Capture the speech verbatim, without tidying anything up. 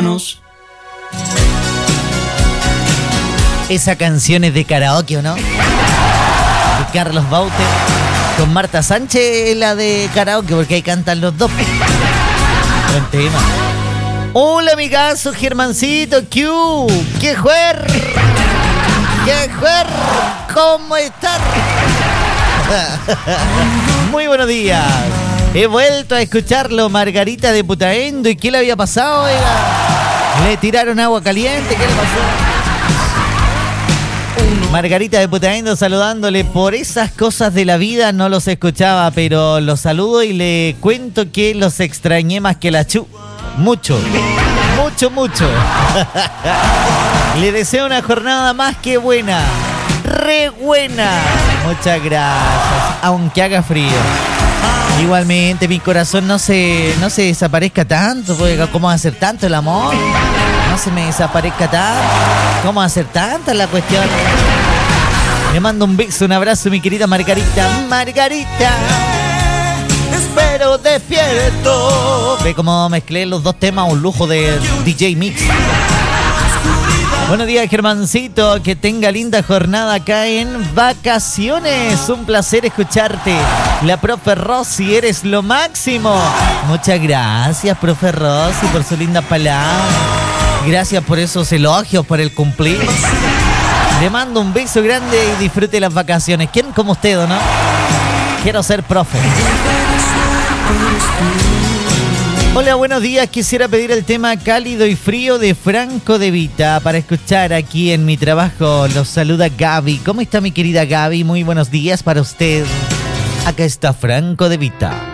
manos. Esa canción es de karaoke, ¿o no? De Carlos Baute con Marta Sánchez, la de karaoke, porque ahí cantan los dos. Buen tema. Hola, amigazo, Germancito, Q. ¡Qué juer! ¡Qué juer! ¿Cómo estás? Muy buenos días. He vuelto a escucharlo, Margarita de Putaendo. ¿Y qué le había pasado, oiga? ¿Le tiraron agua caliente? ¿Qué le pasó? Margarita de Putaendo saludándole. Por esas cosas de la vida no los escuchaba, pero los saludo y le cuento que los extrañé más que la chu. Mucho, mucho, mucho. Le deseo una jornada más que buena. Re buena. Muchas gracias. Aunque haga frío. Igualmente, mi corazón no se, no se desaparezca tanto. Porque ¿cómo hacer tanto el amor? No se me desaparezca tanto. ¿Cómo hacer tanta la cuestión? Le mando un beso, un abrazo, mi querida Margarita. Margarita, espero despierto. Ve cómo mezclé los dos temas, un lujo de D J Mix. Buenos días, Germancito. Que tenga linda jornada acá en vacaciones. Un placer escucharte. La profe Rosy, eres lo máximo. Muchas gracias, profe Rosy, por su linda palabra. Gracias por esos elogios, por el cumplir. Le mando un beso grande y disfrute las vacaciones. ¿Quién como usted, o no? Quiero ser profe. Hola, buenos días. Quisiera pedir el tema Cálido y Frío de Franco De Vita para escuchar aquí en mi trabajo. Los saluda Gaby. ¿Cómo está mi querida Gaby? Muy buenos días para usted. Acá está Franco De Vita.